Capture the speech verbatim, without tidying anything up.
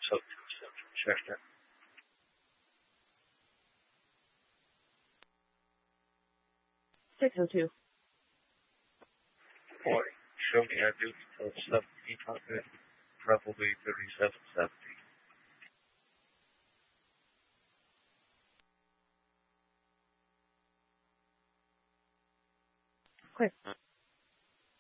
So check that. six oh two. Boy, show me I do until seventeen hundred, probably thirty-seven seventy. Quick.